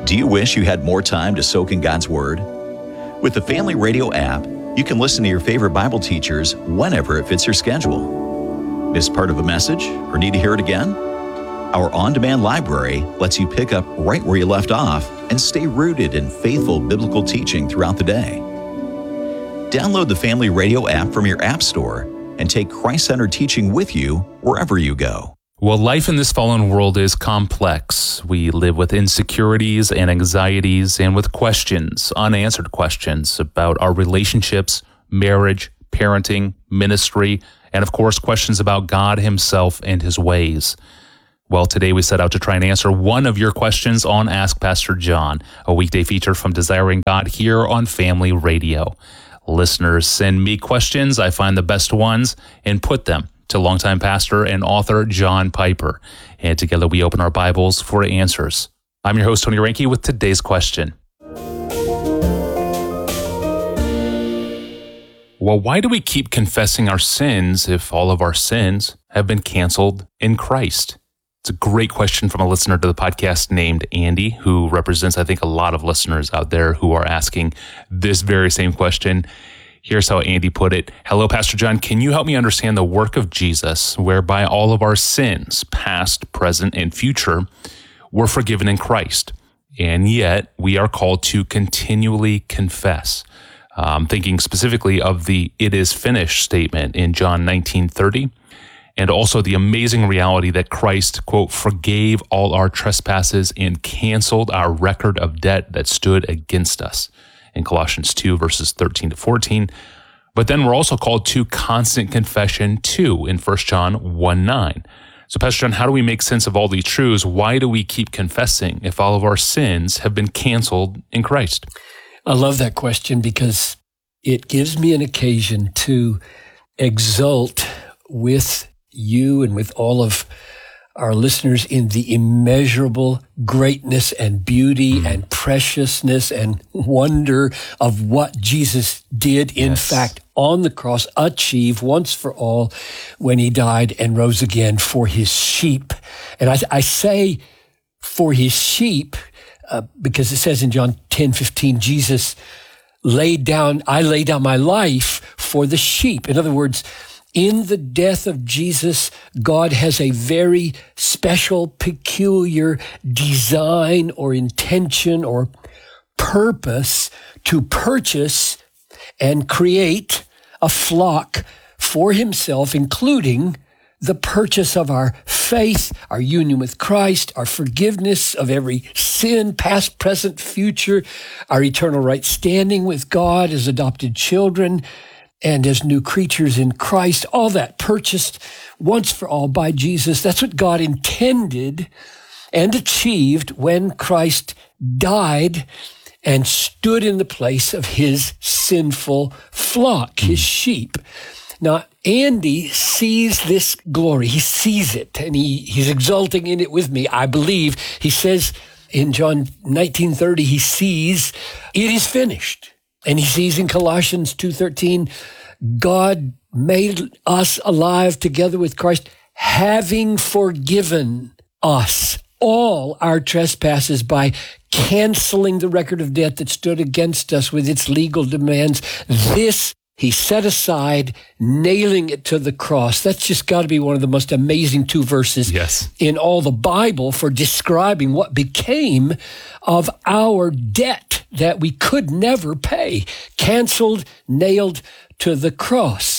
Do you wish you had more time to soak in God's Word? With the Family Radio app, you can listen to your favorite Bible teachers whenever it fits your schedule. Miss part of a message or need to hear it again? Our on-demand library lets you pick up right where you left off and stay rooted in faithful biblical teaching throughout the day. Download the Family Radio app from your app store and take Christ-centered teaching with you wherever you go. Well, life in this fallen world is complex. We live with insecurities and anxieties and with questions, unanswered questions about our relationships, marriage, parenting, ministry, and of course, questions about God Himself and His ways. Well, today we set out to try and answer one of your questions on Ask Pastor John, a weekday feature from Desiring God here on Family Radio. Listeners send me questions. I find the best ones and put them to longtime pastor and author John Piper. And together we open our Bibles for answers. I'm your host, Tony Reinke, with today's question. Well, why do we keep confessing our sins if all of our sins have been canceled in Christ? It's a great question from a listener to the podcast named Andy, who represents, I think, a lot of listeners out there who are asking this very same question. Here's how Andy put it. Hello, Pastor John. Can you help me understand the work of Jesus, whereby all of our sins, past, present, and future, were forgiven in Christ? And yet we are called to continually confess. Thinking specifically of the "it is finished" statement in John 19:30, and also the amazing reality that Christ, quote, forgave all our trespasses and canceled our record of debt that stood against us, in Colossians 2, verses 13 to 14. But then we're also called to constant confession too, in 1 John 1:9. So Pastor John, how do we make sense of all these truths? Why do we keep confessing if all of our sins have been canceled in Christ? I love that question because it gives me an occasion to exult with you and with all of our listeners in the immeasurable greatness and beauty and preciousness and wonder of what Jesus did, in fact, on the cross, achieve once for all when He died and rose again for His sheep. And I say for His sheep because it says in John 10:15, Jesus I lay down my life for the sheep. In other words, in the death of Jesus, God has a very special, peculiar design or intention or purpose to purchase and create a flock for Himself, including the purchase of our faith, our union with Christ, our forgiveness of every sin, past, present, future, our eternal right standing with God as adopted children, and as new creatures in Christ, all that purchased once for all by Jesus. That's what God intended and achieved when Christ died and stood in the place of His sinful flock, His sheep. Now, Andy sees this glory. He sees it, and he's exulting in it with me, I believe. He says in John 19:30, he sees it is finished. And he sees in Colossians 2:13, God made us alive together with Christ, having forgiven us all our trespasses by canceling the record of debt that stood against us with its legal demands. This He set aside, nailing it to the cross. That's just got to be one of the most amazing two verses in all the Bible for describing what became of our debt that we could never pay. Canceled, nailed to the cross.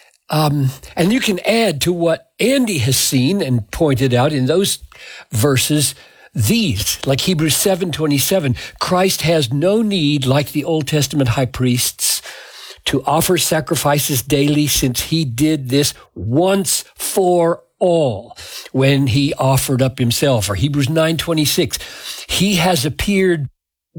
And you can add to what Andy has seen and pointed out in those verses these, like Hebrews 7:27, Christ has no need, like the Old Testament high priests, to offer sacrifices daily, since He did this once for all when He offered up Himself. Or Hebrews 9:26, He has appeared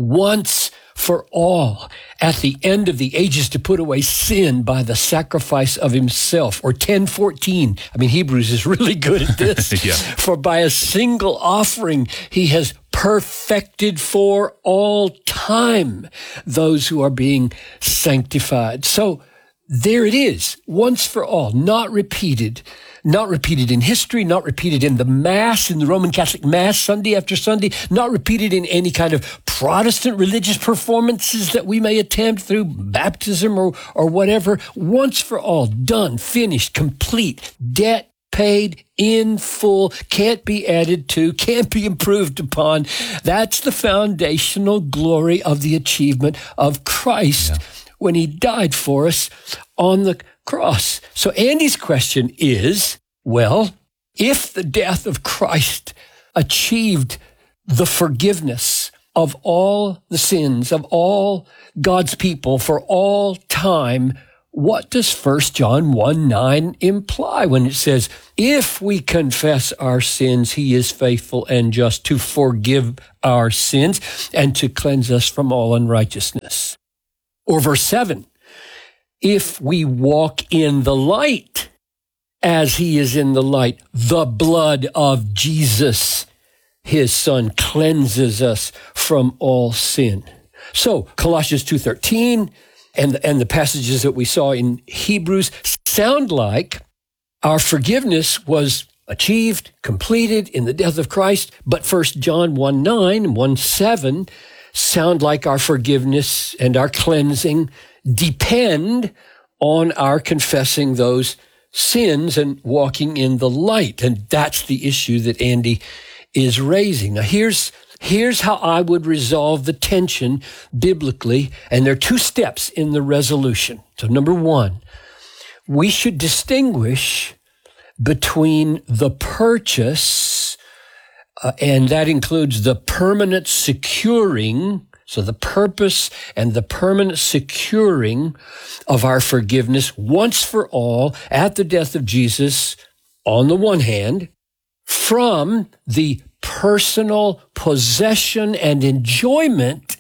once for all at the end of the ages to put away sin by the sacrifice of Himself. Or 10:14, Hebrews is really good at this. For by a single offering He has perfected for all time those who are being sanctified. So there it is, once for all, not repeated in history, not repeated in the Mass, in the Roman Catholic Mass, Sunday after Sunday, not repeated in any kind of Protestant religious performances that we may attempt through baptism or whatever. Once for all, done, finished, complete, debt paid in full, can't be added to, can't be improved upon. That's the foundational glory of the achievement of Christ when he died for us on the cross. So Andy's question is, well, if the death of Christ achieved the forgiveness of all the sins of all God's people for all time, what does 1 John 1:9 imply when it says, if we confess our sins, he is faithful and just to forgive our sins and to cleanse us from all unrighteousness? Or verse 7, if we walk in the light as he is in the light, the blood of Jesus, his son, cleanses us from all sin. So Colossians 2:13 and the passages that we saw in Hebrews sound like our forgiveness was achieved, completed in the death of Christ, but 1 John 1:9 and 1:7 sound like our forgiveness and our cleansing depend on our confessing those sins and walking in the light. And that's the issue that Andy is raising. Now, here's how I would resolve the tension biblically. And there are two steps in the resolution. So number one, we should distinguish between the purchase, and that includes the permanent securing, so the purpose and the permanent securing of our forgiveness once for all at the death of Jesus on the one hand, from the personal possession and enjoyment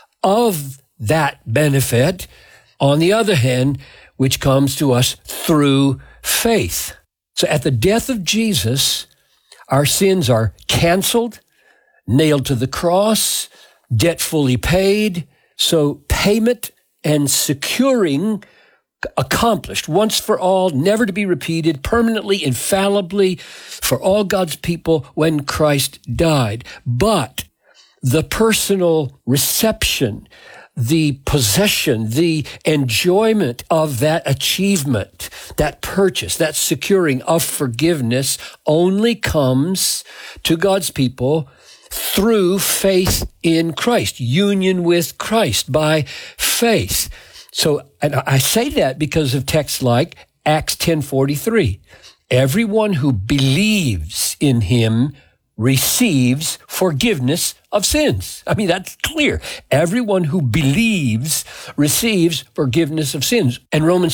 of that benefit on the other hand, which comes to us through faith. So at the death of Jesus, our sins are canceled, nailed to the cross, debt fully paid. So payment and securing accomplished once for all, never to be repeated, permanently, infallibly for all God's people when Christ died. But the personal reception, the possession, the enjoyment of that achievement, that purchase, that securing of forgiveness only comes to God's people through faith in Christ, union with Christ by faith. So, and I say that because of texts like Acts 10:43. Everyone who believes in him receives forgiveness of sins. I mean, that's clear. Everyone who believes receives forgiveness of sins. And Romans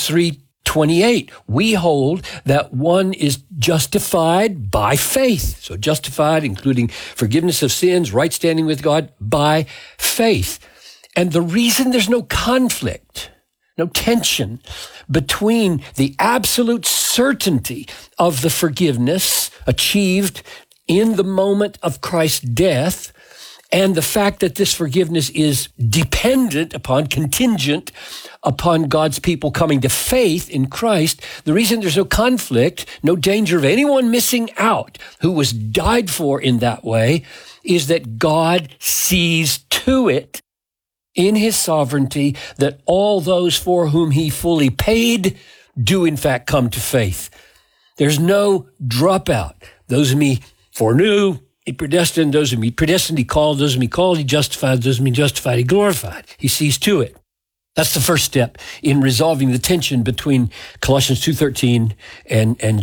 3:28, we hold that one is justified by faith. So justified, including forgiveness of sins, right standing with God by faith. And the reason there's no conflict, no tension between the absolute certainty of the forgiveness achieved in the moment of Christ's death and the fact that this forgiveness is dependent upon, contingent upon God's people coming to faith in Christ, the reason there's no conflict, no danger of anyone missing out who was died for in that way, is that God sees to it in his sovereignty that all those for whom he fully paid do in fact come to faith. There's no dropout. Those whom he foreknew, he predestined. Those whom he predestined, he called. Those whom he called, he justified. Those whom he justified, he glorified. He sees to it. That's the first step in resolving the tension between Colossians 2:13 and 1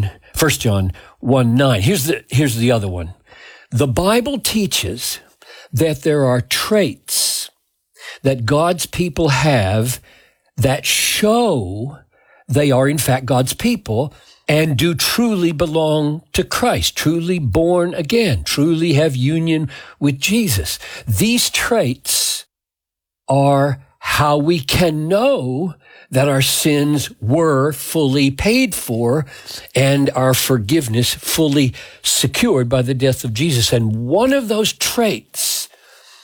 John 1:9. Here's the other one. The Bible teaches that there are traits that God's people have that show they are in fact God's people and do truly belong to Christ, truly born again, truly have union with Jesus. These traits are how we can know that our sins were fully paid for and our forgiveness fully secured by the death of Jesus. And one of those traits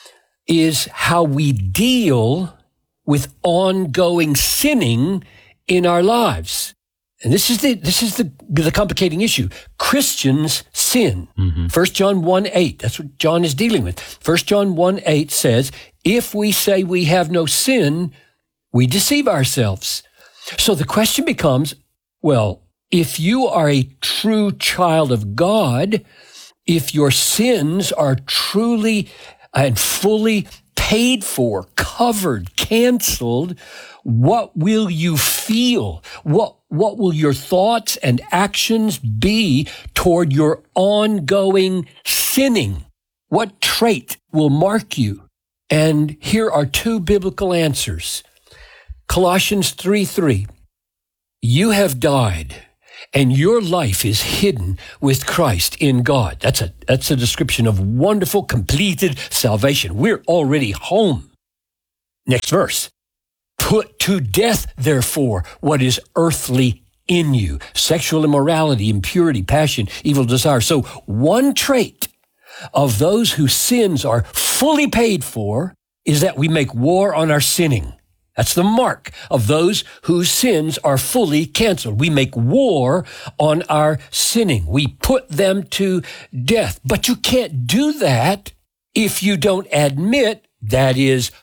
is how we deal with ongoing sinning in our lives. And this is the complicating issue. Christians sin. 1 John 1:8. That's what John is dealing with. 1 John 1:8 says, if we say we have no sin, we deceive ourselves. So the question becomes, well, if you are a true child of God, if your sins are truly and fully paid for, covered, canceled, what will you feel? What will your thoughts and actions be toward your ongoing sinning? What trait will mark you? And here are two biblical answers. Colossians 3:3. You have died, and your life is hidden with Christ in God. That's a description of wonderful, completed salvation. We're already home. Next verse. Put to death, therefore, what is earthly in you. Sexual immorality, impurity, passion, evil desire. So one trait of those whose sins are fully paid for is that we make war on our sinning. That's the mark of those whose sins are fully canceled. We make war on our sinning. We put them to death. But you can't do that if you don't admit, that is,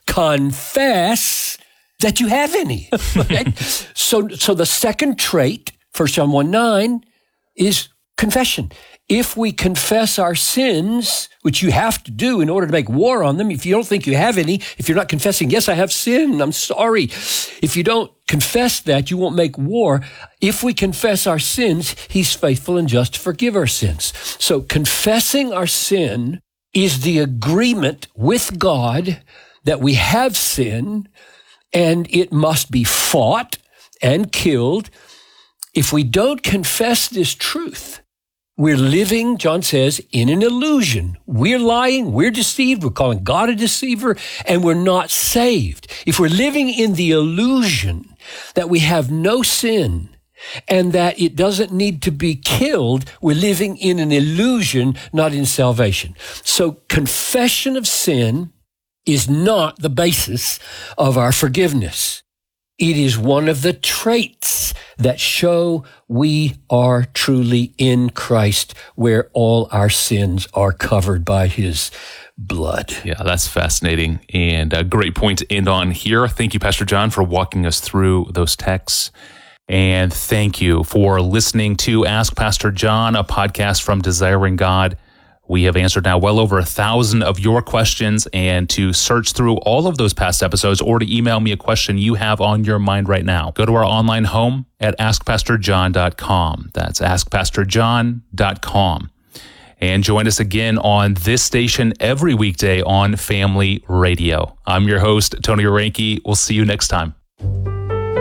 confess that you have any. Right? So the second trait, 1 John 1:9, is confession. If we confess our sins, which you have to do in order to make war on them, if you don't think you have any, if you're not confessing, yes, I have sinned, I'm sorry. If you don't confess that, you won't make war. If we confess our sins, he's faithful and just to forgive our sins. So confessing our sin is the agreement with God that we have sin, and it must be fought and killed. If we don't confess this truth, we're living, John says, in an illusion. We're lying, we're deceived, we're calling God a deceiver, and we're not saved. If we're living in the illusion that we have no sin and that it doesn't need to be killed, we're living in an illusion, not in salvation. So confession of sin is not the basis of our forgiveness. It is one of the traits that show we are truly in Christ, where all our sins are covered by his blood. Yeah, that's fascinating and a great point to end on here. Thank you, Pastor John, for walking us through those texts. And thank you for listening to Ask Pastor John, a podcast from Desiring God. We have answered now well over 1,000 of your questions, and to search through all of those past episodes or to email me a question you have on your mind right now, go to our online home at askpastorjohn.com. That's askpastorjohn.com. And join us again on this station every weekday on Family Radio. I'm your host, Tony Oranke. We'll see you next time.